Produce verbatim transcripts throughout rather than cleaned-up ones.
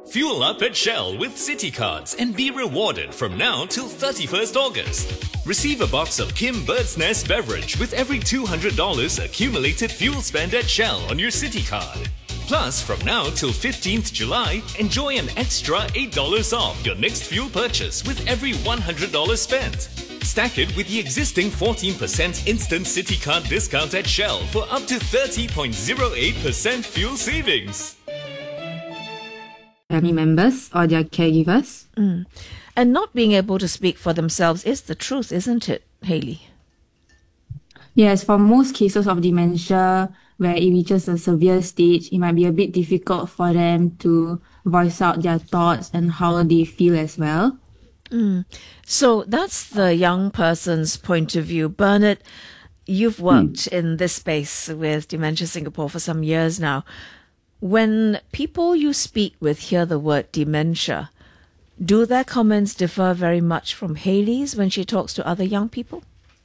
Fuel up at Shell with City Cards and be rewarded from now till thirty-first August. Receive a box of Kim Bird's Nest beverage with every two hundred dollars accumulated fuel spend at Shell on your City Card. Plus, from now till fifteenth July, enjoy an extra eight dollars off your next fuel purchase with every one hundred dollars spent. Stack it with the existing fourteen percent instant City Card discount at Shell for up to thirty point zero eight percent fuel savings. Family members or their caregivers. Mm. And not being able to speak for themselves is the truth, isn't it, Hayley? Yes, for most cases of dementia, where it reaches a severe stage, it might be a bit difficult for them to voice out their thoughts and how they feel as well. Mm. So that's the young person's point of view. Bernard, you've worked mm. in this space with Dementia Singapore for some years now. When people you speak with hear the word dementia, do their comments differ very much from Hayley's when she talks to other young people?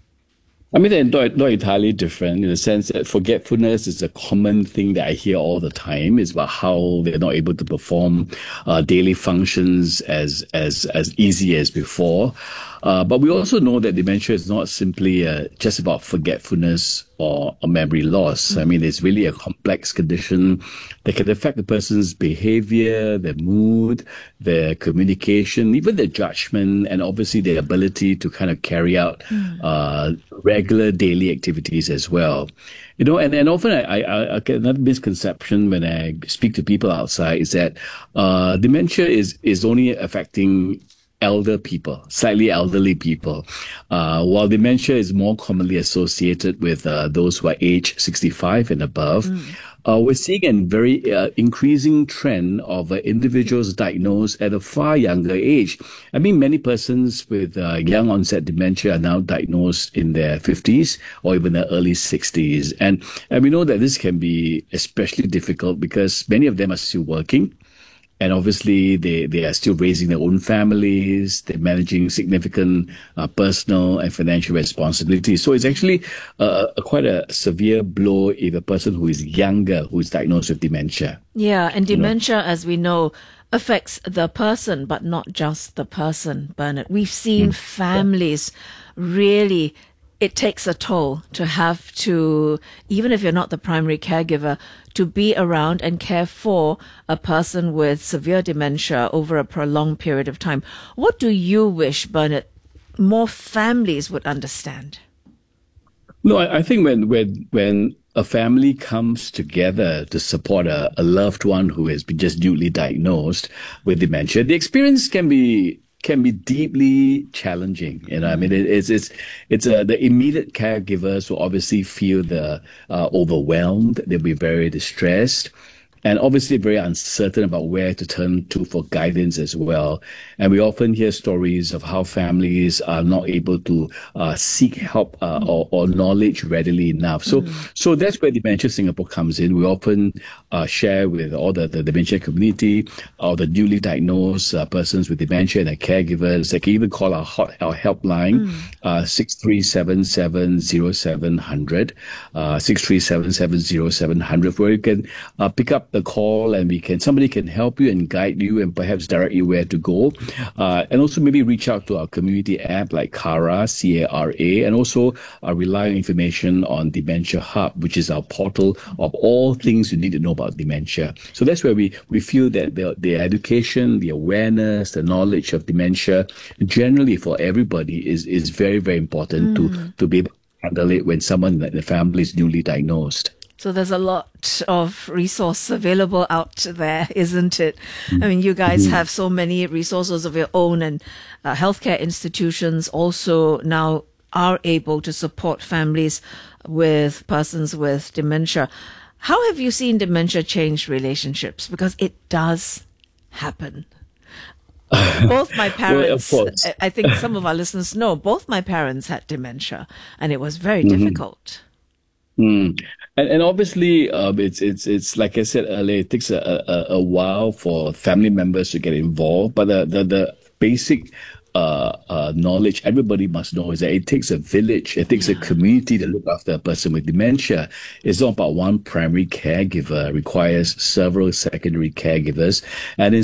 I mean, they're not, not entirely different in the sense that forgetfulness is a common thing that I hear all the time. It's about how they're not able to perform uh, daily functions as as as easy as before. Uh, but we also know that dementia is not simply uh, just about forgetfulness or a memory loss. Mm-hmm. I mean, it's really a complex condition that can affect the person's behavior, their mood, their communication, even their judgment, and obviously their ability to kind of carry out mm. uh, regular daily activities as well. You know, and, and often I, I, I get another misconception when I speak to people outside is that uh, dementia is, is only affecting elder people, slightly elderly people, uh, while dementia is more commonly associated with uh, those who are age sixty-five and above. Mm. Uh, we're seeing a very uh, increasing trend of uh, individuals diagnosed at a far younger age. I mean, many persons with uh, young onset dementia are now diagnosed in their fifties or even their early sixties. And, and we know that this can be especially difficult because many of them are still working. And obviously, they, they are still raising their own families. They're managing significant uh, personal and financial responsibilities. So it's actually uh, a, quite a severe blow if a person who is younger, who is diagnosed with dementia. Yeah, and dementia, you know? as we know, affects the person, but not just the person, Bernard. We've seen mm. families really... It takes a toll to have to, even if you're not the primary caregiver, to be around and care for a person with severe dementia over a prolonged period of time. What do you wish, Bernard, more families would understand? No, I, I think when when when a family comes together to support a, a loved one who has been just newly diagnosed with dementia, the experience can be can be deeply challenging. You know, I mean, it, it's it's it's uh, the immediate caregivers will obviously feel the uh, overwhelmed. They'll be very distressed, and obviously very uncertain about where to turn to for guidance as well. And we often hear stories of how families are not able to uh, seek help uh, or, or knowledge readily enough. So, mm. so that's where Dementia Singapore comes in. We often uh, share with all the, the dementia community, or the newly diagnosed uh, persons with dementia and their caregivers. They can even call our hot our helpline, mm. uh, six three seven seven zero seven zero zero, uh, six three seven seven zero seven zero zero, where you can uh, pick up the call and we can somebody can help you and guide you and perhaps direct you where to go. Uh, and also maybe reach out to our community app like Cara, C A R A, and also uh, rely on information on Dementia Hub, which is our portal of all things you need to know about dementia. So that's where we, we feel that the, the education, the awareness, the knowledge of dementia, generally for everybody is, is very, very important mm. to, to be able to handle it when someone in the family is newly diagnosed. So there's a lot of resource available out there, isn't it? I mean, you guys have so many resources of your own, and uh, healthcare institutions also now are able to support families with persons with dementia. How have you seen dementia change relationships? Because it does happen. Both my parents, well, of course. I think some of our listeners know, both my parents had dementia, and it was very mm-hmm. difficult. Mm. And, and obviously, um, it's it's it's like I said earlier, it takes a, a, a while for family members to get involved. But the the, the basic uh, uh, knowledge everybody must know is that it takes a village, it takes yeah. a community to look after a person with dementia. It's not about one primary caregiver; it requires several secondary caregivers, and in